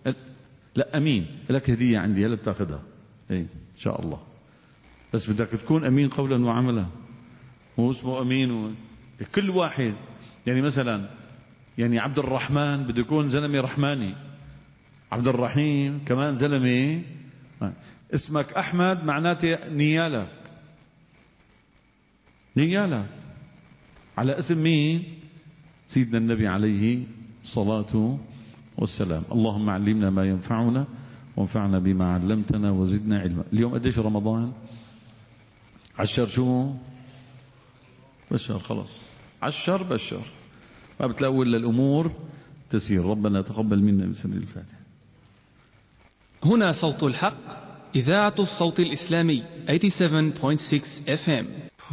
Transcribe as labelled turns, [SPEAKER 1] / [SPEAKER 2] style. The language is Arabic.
[SPEAKER 1] لا أمين لك هدية عندي هلا بتاخذها إيه إن شاء الله، بس بدك تكون أمين قولا وعملا، مو اسمه أمين كل واحد. يعني مثلا يعني عبد الرحمن بده يكون زلمة رحماني، عبد الرحيم كمان زلمة. اسمك أحمد معناته نيالك، نيالك على اسم مين؟ سيدنا النبي عليه الصلاة والسلام. اللهم علمنا ما ينفعنا وانفعنا بما علمتنا وزدنا علما. اليوم قديش رمضان؟ 10 شو؟ بشر، خلاص 10 بشر، ما بتلاقوا إلا الأمور تسير. ربنا تقبل منا بسر الفاتحة.
[SPEAKER 2] هنا صوت الحق، إذاعة الصوت الإسلامي 87.6 FM.